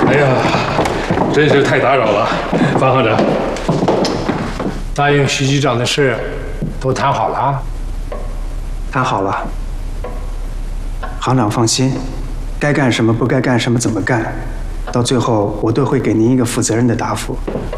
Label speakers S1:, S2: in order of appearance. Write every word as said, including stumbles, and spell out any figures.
S1: 哎呀，真是太打扰了，方行长。
S2: 答应徐局长的事都谈好了啊？
S3: 谈好了。行长放心，该干什么不该干什么怎么干，到最后我都会给您一个负责任的答复。